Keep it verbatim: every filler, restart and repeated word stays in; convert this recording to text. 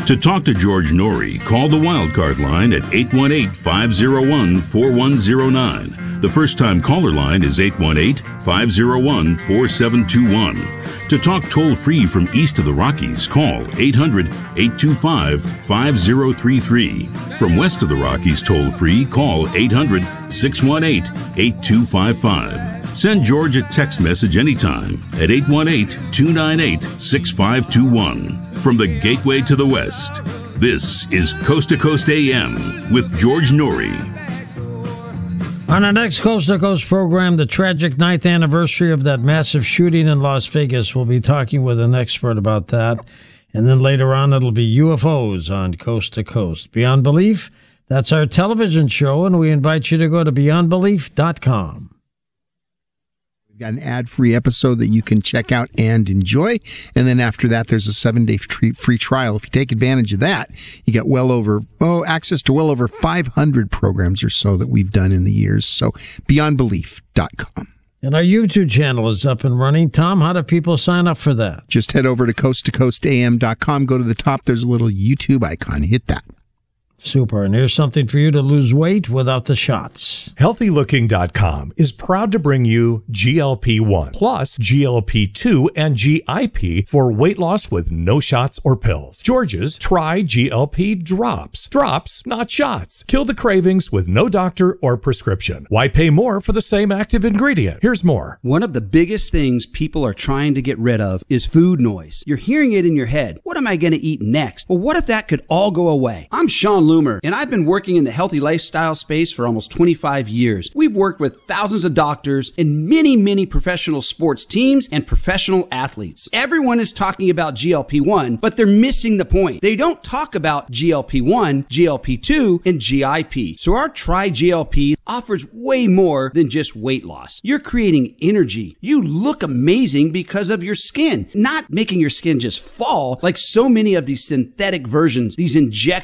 To talk to George Norrie, call the Wildcard line at eight one eight, five oh one, four one oh nine. The first-time caller line is eight one eight, five oh one, four seven two one. To talk toll-free from east of the Rockies, call eight hundred, eight two five, five oh three three. From west of the Rockies toll-free, call eight hundred, six one eight, eight two five five. Send George a text message anytime at eight one eight, two nine eight, six five two one. From the Gateway to the West, this is Coast to Coast A M with George Norrie. On our next Coast to Coast program, the tragic ninth anniversary of that massive shooting in Las Vegas. We'll be talking with an expert about that. And then later on, it'll be U F Os on Coast to Coast. Beyond Belief, that's our television show, and we invite you to go to beyond belief dot com. Got an ad-free episode that you can check out and enjoy. And then after that, there's a seven-day free trial. If you take advantage of that, you get well over, oh, access to well over five hundred programs or so that we've done in the years. So beyond belief dot com. And our YouTube channel is up and running. Tom, how do people sign up for that? Just head over to coast to coast a m dot com. Go to the top. There's a little YouTube icon. Hit that. Super. And here's something for you to lose weight without the shots. healthy looking dot com is proud to bring you G L P one plus G L P two and G I P for weight loss with no shots or pills. George's Try G L P Drops. Drops, not shots. Kill the cravings with no doctor or prescription. Why pay more for the same active ingredient? Here's more. One of the biggest things people are trying to get rid of is food noise. You're hearing it in your head. What am I going to eat next? Well, what if that could all go away? I'm Sean Loomer, and I've been working in the healthy lifestyle space for almost twenty-five years. We've worked with thousands of doctors and many, many professional sports teams and professional athletes. Everyone is talking about G L P one, but they're missing the point. They don't talk about G L P one, G L P two, and G I P. So our Try G L P offers way more than just weight loss. You're creating energy. You look amazing because of your skin, not making your skin just fall like so many of these synthetic versions, these injections